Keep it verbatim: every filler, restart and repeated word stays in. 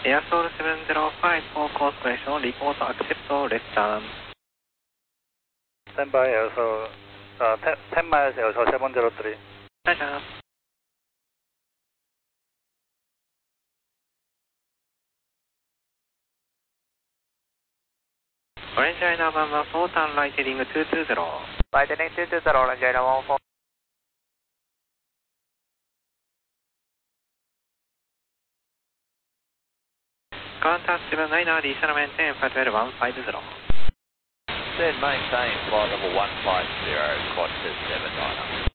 Air Soul seven zero five for course correction, report accept or left turn. Stand by Air Soul, uh, ten, ten miles Air Soul seven zero three. Roger. Orange China one one four, turn right heading two two zero. Right heading two two zero, Orange China one four. Contact seven nine R, descend maintain flight level one five zero. Then maintain flight level one five zero, quad two seven nine.